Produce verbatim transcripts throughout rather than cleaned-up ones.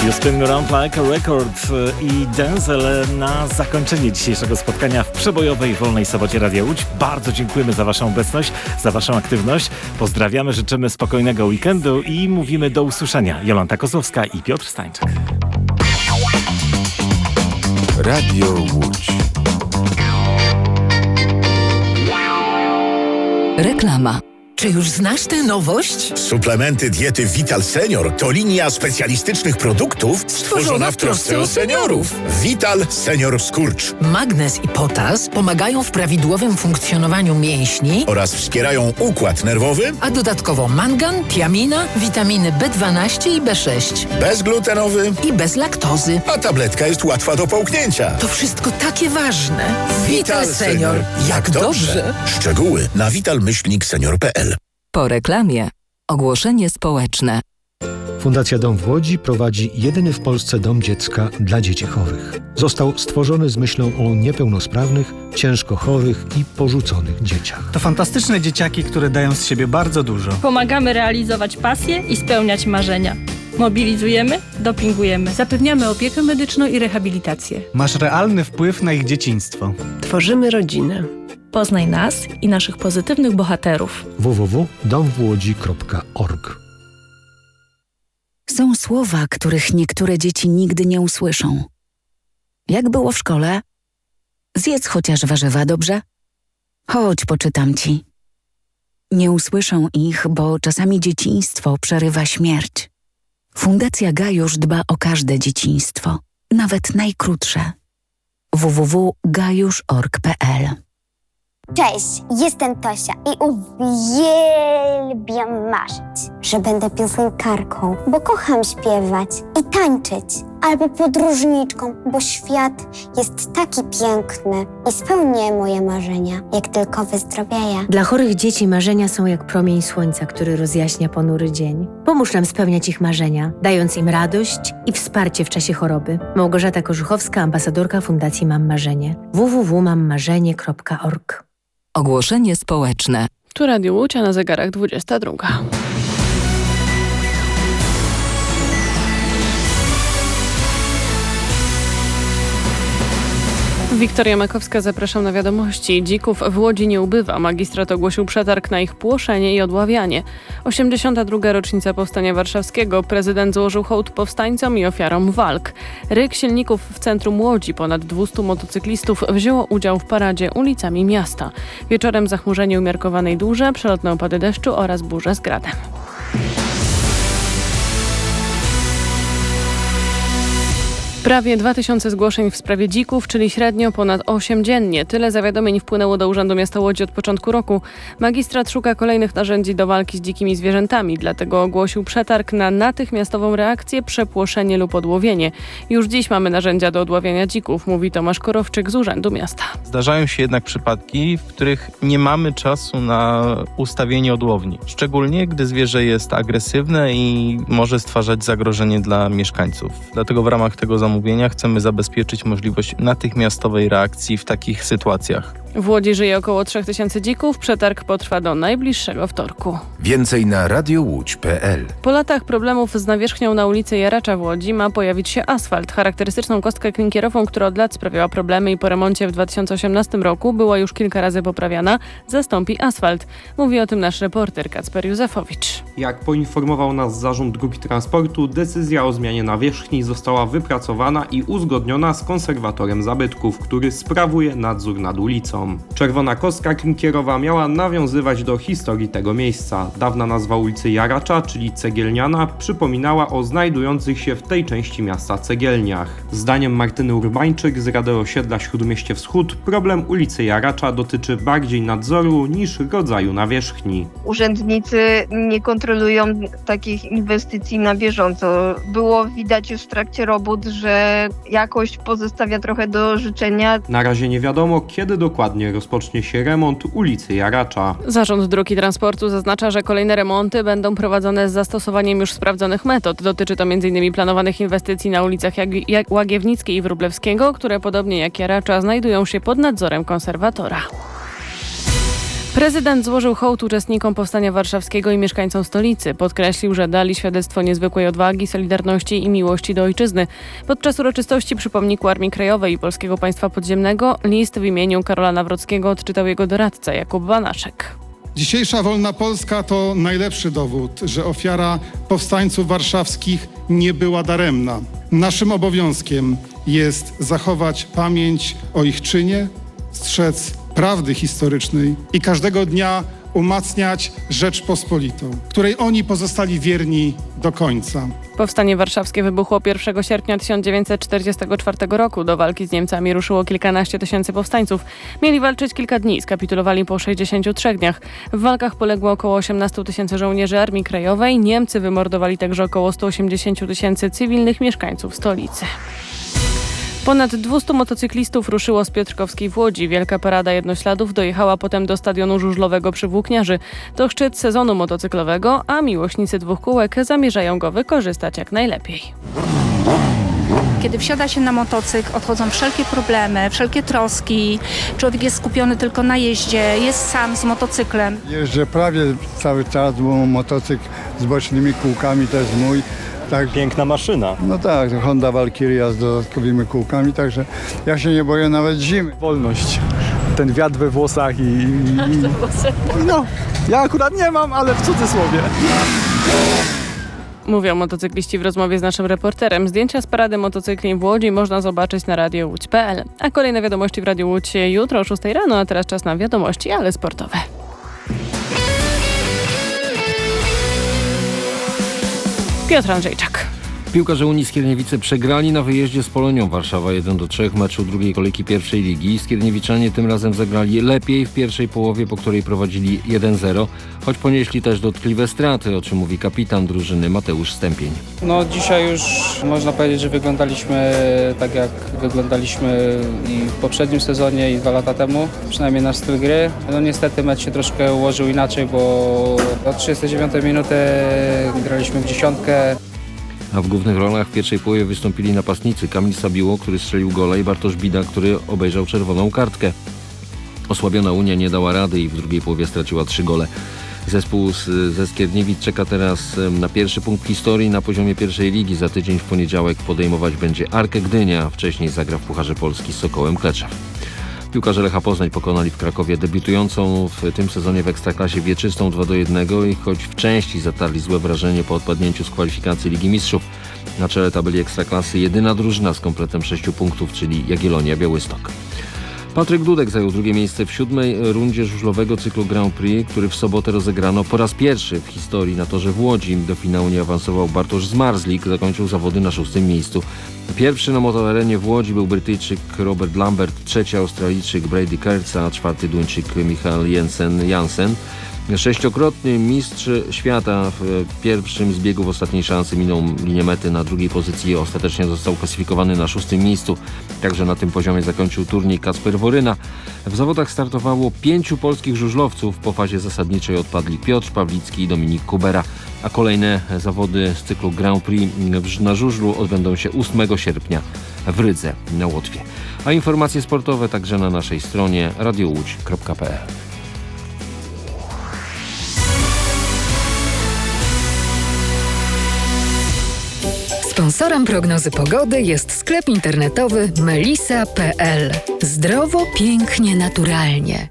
You Spin Me Around Like a Record i Denzel na zakończenie dzisiejszego spotkania w przebojowej wolnej sobocie Radia Łódź. Bardzo dziękujemy za waszą obecność, za waszą aktywność. Pozdrawiamy, życzymy spokojnego weekendu i mówimy do usłyszenia. Jolanta Kozłowska i Piotr Stańczyk. Radio Łódź. Reklama. Czy już znasz tę nowość? Suplementy diety Vital Senior to linia specjalistycznych produktów stworzona w trosce o seniorów. Vital Senior Skurcz. Magnez i potas pomagają w prawidłowym funkcjonowaniu mięśni oraz wspierają układ nerwowy, a dodatkowo mangan, tiamina, witaminy B dwanaście i B sześć. bezglutenowy i bez laktozy. A tabletka jest łatwa do połknięcia. To wszystko takie ważne. Vital Senior. Jak dobrze. Szczegóły na vital myślnik senior kropka p l. Po reklamie ogłoszenie społeczne. Fundacja Dom w Łodzi prowadzi jedyny w Polsce dom dziecka dla dzieci chorych. Został stworzony z myślą o niepełnosprawnych, ciężko chorych i porzuconych dzieciach. To fantastyczne dzieciaki, które dają z siebie bardzo dużo. Pomagamy realizować pasje i spełniać marzenia. Mobilizujemy, dopingujemy. Zapewniamy opiekę medyczną i rehabilitację. Masz realny wpływ na ich dzieciństwo. Tworzymy rodzinę. Poznaj nas i naszych pozytywnych bohaterów. w w w kropka dom w łodzi kropka org. Są słowa, których niektóre dzieci nigdy nie usłyszą. Jak było w szkole? Zjedz chociaż warzywa, dobrze? Chodź, poczytam ci. Nie usłyszą ich, bo czasami dzieciństwo przerywa śmierć. Fundacja Gajusz dba o każde dzieciństwo, nawet najkrótsze. w w w kropka gajusz kropka org kropka p l. Cześć, jestem Tosia i uwielbiam marzyć, że będę piosenkarką, bo kocham śpiewać i tańczyć, albo podróżniczką, bo świat jest taki piękny i spełnię moje marzenia, jak tylko wyzdrowieję. Dla chorych dzieci marzenia są jak promień słońca, który rozjaśnia ponury dzień. Pomóż nam spełniać ich marzenia, dając im radość i wsparcie w czasie choroby. Małgorzata Korzuchowska, ambasadorka Fundacji Mam Marzenie. w w w kropka mam marzenie kropka org. Ogłoszenie społeczne. Tu Radio Łódź, a na zegarach dwudziesta druga. Wiktoria Makowska, zapraszam na wiadomości. Dzików w Łodzi nie ubywa. Magistrat ogłosił przetarg na ich płoszenie i odławianie. osiemdziesiąta druga rocznica Powstania Warszawskiego. Prezydent złożył hołd powstańcom i ofiarom walk. Ryk silników w centrum Łodzi. Ponad dwustu motocyklistów wzięło udział w paradzie ulicami miasta. Wieczorem zachmurzenie umiarkowanej durze, przelotne opady deszczu oraz burze z gradem. Prawie dwa tysiące zgłoszeń w sprawie dzików, czyli średnio ponad osiem dziennie. Tyle zawiadomień wpłynęło do Urzędu Miasta Łodzi od początku roku. Magistrat szuka kolejnych narzędzi do walki z dzikimi zwierzętami, dlatego ogłosił przetarg na natychmiastową reakcję, przepłoszenie lub odłowienie. Już dziś mamy narzędzia do odławiania dzików, mówi Tomasz Korowczyk z Urzędu Miasta. Zdarzają się jednak przypadki, w których nie mamy czasu na ustawienie odłowni. Szczególnie, gdy zwierzę jest agresywne i może stwarzać zagrożenie dla mieszkańców. Dlatego w ramach tego zamówienia chcemy zabezpieczyć możliwość natychmiastowej reakcji w takich sytuacjach. W Łodzi żyje około trzy tysiące dzików. Przetarg potrwa do najbliższego wtorku. Więcej na radiowódź kropka p l. Po latach problemów z nawierzchnią na ulicy Jaracza w Łodzi ma pojawić się asfalt. Charakterystyczną kostkę klinkierową, która od lat sprawiała problemy i po remoncie w dwa tysiące osiemnastym roku była już kilka razy poprawiana, zastąpi asfalt. Mówi o tym nasz reporter Kacper Józefowicz. Jak poinformował nas Zarząd Dróg i Transportu, decyzja o zmianie nawierzchni została wypracowana i uzgodniona z konserwatorem zabytków, który sprawuje nadzór nad ulicą. Czerwona kostka klinkierowa miała nawiązywać do historii tego miejsca. Dawna nazwa ulicy Jaracza, czyli Cegielniana, przypominała o znajdujących się w tej części miasta cegielniach. Zdaniem Martyny Urbańczyk z Rady Osiedla Śródmieście Wschód problem ulicy Jaracza dotyczy bardziej nadzoru niż rodzaju nawierzchni. Urzędnicy nie kontrolują takich inwestycji na bieżąco. Było widać już w trakcie robót, że jakość pozostawia trochę do życzenia. Na razie nie wiadomo, kiedy dokładnie rozpocznie się remont ulicy Jaracza. Zarząd Dróg i Transportu zaznacza, że kolejne remonty będą prowadzone z zastosowaniem już sprawdzonych metod. Dotyczy to między innymi planowanych inwestycji na ulicach Jak- Jak- Łagiewnickiej i Wróblewskiego, które podobnie jak Jaracza znajdują się pod nadzorem konserwatora. Prezydent złożył hołd uczestnikom Powstania Warszawskiego i mieszkańcom stolicy. Podkreślił, że dali świadectwo niezwykłej odwagi, solidarności i miłości do ojczyzny. Podczas uroczystości przy pomniku Armii Krajowej i Polskiego Państwa Podziemnego list w imieniu Karola Nawrockiego odczytał jego doradca Jakub Banaszek. Dzisiejsza wolna Polska to najlepszy dowód, że ofiara powstańców warszawskich nie była daremna. Naszym obowiązkiem jest zachować pamięć o ich czynie, strzec prawdy historycznej i każdego dnia umacniać Rzeczpospolitą, której oni pozostali wierni do końca. Powstanie warszawskie wybuchło pierwszego sierpnia tysiąc dziewięćset czterdziestego czwartego roku. Do walki z Niemcami ruszyło kilkanaście tysięcy powstańców. Mieli walczyć kilka dni, skapitulowali po sześćdziesięciu trzech dniach. W walkach poległo około osiemnaście tysięcy żołnierzy Armii Krajowej. Niemcy wymordowali także około sto osiemdziesiąt tysięcy cywilnych mieszkańców stolicy. Ponad dwustu motocyklistów ruszyło z Piotrkowskiej w Łodzi. Wielka parada jednośladów dojechała potem do stadionu żużlowego przy Włókniarzy. To szczyt sezonu motocyklowego, a miłośnicy dwóch kółek zamierzają go wykorzystać jak najlepiej. Kiedy wsiada się na motocykl, odchodzą wszelkie problemy, wszelkie troski. Człowiek jest skupiony tylko na jeździe, jest sam z motocyklem. Jeżdżę prawie cały czas, bo motocykl z bocznymi kółkami to jest mój. Tak. Piękna maszyna. No tak, Honda Valkyria z dodatkowymi kółkami, także ja się nie boję nawet zimy. Wolność, ten wiatr we włosach i... i no, ja akurat nie mam, ale w cudzysłowie. Mówią motocykliści w rozmowie z naszym reporterem. Zdjęcia z parady motocykli w Łodzi można zobaczyć na radio łódź kropka p l. A kolejne wiadomości w Radiu Łódź jutro o szóstej rano, a teraz czas na wiadomości, ale sportowe. Piotr Andrzejczak. Piłkarze Unii Skierniewice przegrali na wyjeździe z Polonią Warszawa jeden do trzech w meczu drugiej kolejki pierwszej ligi. Skierniewiczanie tym razem zagrali lepiej w pierwszej połowie, po której prowadzili jeden zero, choć ponieśli też dotkliwe straty, o czym mówi kapitan drużyny Mateusz Stępień. No dzisiaj już można powiedzieć, że wyglądaliśmy tak jak wyglądaliśmy i w poprzednim sezonie i dwa lata temu, przynajmniej nasz styl gry. No niestety mecz się troszkę ułożył inaczej, bo od trzydziestej dziewiątej minuty graliśmy w dziesiątkę. A w głównych rolach w pierwszej połowie wystąpili napastnicy Kamil Sabiło, który strzelił gola, i Bartosz Bida, który obejrzał czerwoną kartkę. Osłabiona Unia nie dała rady i w drugiej połowie straciła trzy gole. Zespół z, ze Skierniewic czeka teraz na pierwszy punkt w historii na poziomie pierwszej ligi. Za tydzień w poniedziałek podejmować będzie Arkę Gdynia, a wcześniej zagra w Pucharze Polski z Sokołem Kleczew. Piłkarze Lecha Poznań pokonali w Krakowie debiutującą w tym sezonie w Ekstraklasie Wieczystą dwa do jednego i choć w części zatarli złe wrażenie po odpadnięciu z kwalifikacji Ligi Mistrzów, na czele tabeli Ekstraklasy jedyna drużyna z kompletem sześciu punktów, czyli Jagiellonia Białystok. Patryk Dudek zajął drugie miejsce w siódmej rundzie żużlowego cyklu Grand Prix, który w sobotę rozegrano po raz pierwszy w historii na torze w Łodzi. Do finału nie awansował Bartosz Zmarzlik, zakończył zawody na szóstym miejscu. Pierwszy na motoarenie w Łodzi był Brytyjczyk Robert Lambert, trzeci Australijczyk Brady Kurtz, a czwarty Duńczyk Michael Jensen Jansen. Sześciokrotny mistrz świata w pierwszym z biegów ostatniej szansy minął linię mety na drugiej pozycji. Ostatecznie został klasyfikowany na szóstym miejscu. Także na tym poziomie zakończył turniej Kacper Woryna. W zawodach startowało pięciu polskich żużlowców. Po fazie zasadniczej odpadli Piotr Pawlicki i Dominik Kubera. A kolejne zawody z cyklu Grand Prix na żużlu odbędą się ósmego sierpnia w Rydze na Łotwie. A informacje sportowe także na naszej stronie radio łódź kropka p l. Sponsorem prognozy pogody jest sklep internetowy melisa kropka p l. Zdrowo, pięknie, naturalnie.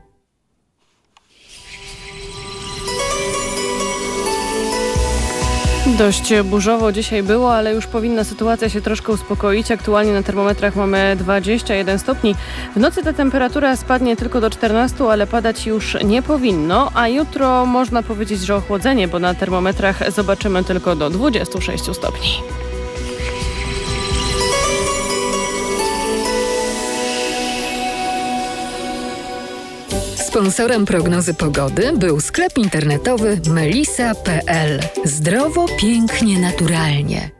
Dość burzowo dzisiaj było, ale już powinna sytuacja się troszkę uspokoić. Aktualnie na termometrach mamy dwadzieścia jeden stopni. W nocy ta temperatura spadnie tylko do czternastu, ale padać już nie powinno, a jutro można powiedzieć, że ochłodzenie, bo na termometrach zobaczymy tylko do dwudziestu sześciu stopni. Sponsorem prognozy pogody był sklep internetowy melisa kropka p l. Zdrowo, pięknie, naturalnie.